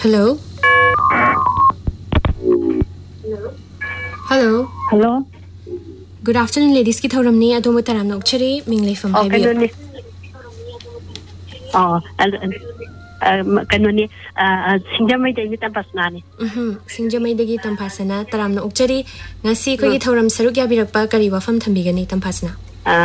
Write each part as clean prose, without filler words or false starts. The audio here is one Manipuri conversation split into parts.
Hello. Hello. Hello. Good afternoon, ladies. Ki thoramni adomu taram nokchari minglei fam hai biyo. Kanoni Singjamai dagi tampasna ni. Singjamai dagi tampasna taram nokchari ngasi ko gi thoram saruk ya birakpa kari wafam thambigani tampasna.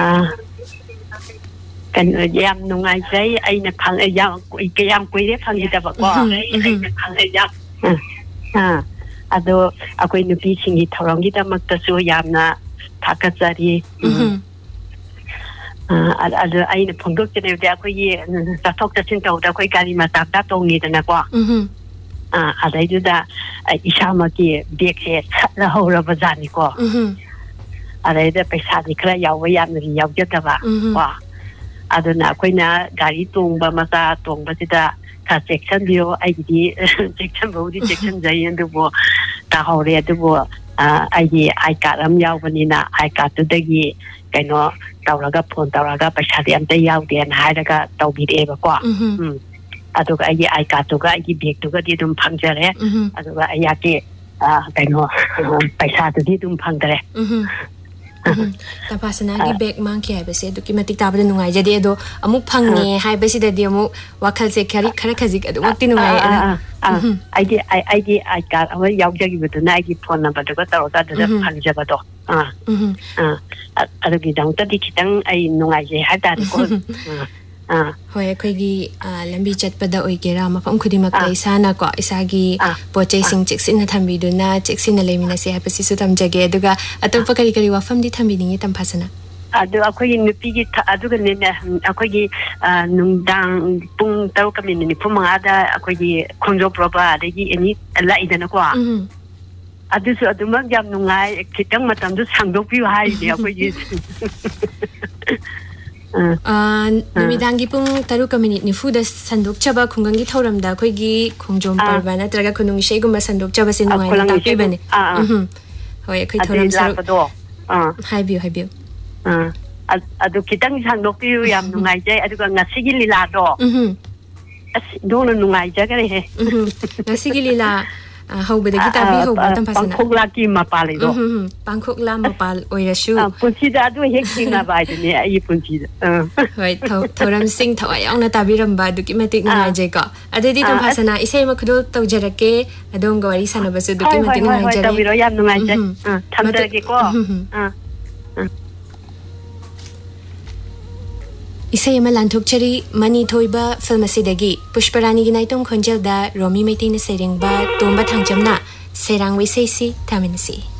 Kan yam nungai sai aina phang yam kuire phang gidaba ko aina phang yam ado akoi nupi singi thoram gidamakta su yamna thakachari ado aina phongdok chene de akoi tathok tachin tawda akoi gari ma tapta tongi dana ko adai du da isama ki bekhe la hora bazani ko adai da paisa ni khra yawa yam ri yawjataba wa aduna koina gari tongba mata tongba sida ka section bio aidi section bodi section jai andubo ta hore adubo aidi ai karam yawbanina ai ka tudagi kaino tawraga phone tawraga paisa de amta yawde an hairaga tawbireba ko aduga aidi ai ka tuga aidi bag tuga di dum phangjare aduga ayake kaino paisa de dum phangdare Tampasna gi bag mang ki haibase duki matik tabada nungai jadi ado amuk phangne haibase da di amuk wakhal se khari khara khazik ado wakti nungai ID ka awa yaujagi betu na ID phone number da ta da phangjaba do ado gi dang ta di kitang ai nungai je ha da ko hoi khoi gi lambi chatpada oigera mafam khudimak kai sana ko isagi pochai sing cheksin na thambi du na cheksin na lemina se hapasi su tamjage aduga atopa kari kari wafam di thambi ningi tampasana adu akoi nupi gi aduga ne akoi gi nungdang pung taru kamini ni pumanga da akoi gi khonjo proba adagi ani la idana ko adu su adumak jam nungai kitang matam du sangdok pi hai ni akoi gi Namidangi pung taru kamini nifu da sandok chaba khungangi thoramda khoigi khongjom parba natraga khunung shei gumba sandok chaba se nungai tapi bane hoi khoi thoram saru hai biu adu kitang sandok pi yam nungai jai adu ngasigi lila do dong nungai jagare he ngasigi lila hauba da kita bi hauba tampasana pangkhok ki mapal do pangkhok la mapal oirasu punchi da adu hekking na bai ne ai punchi hoi thoram sing thawai yang na tabiramba duki matik nungai jai ko adedi tampasana isai makhdol tawjarake adong gawari sanabasu duki matik nungai jai tabiro yam nungai jai thamjarake ko Isai ama lanthokchari mani thoiba film asidagi Pushparani gi naitong khonjel da Romi Maitina serengba tomba thangjamna serang wisesi thaminasi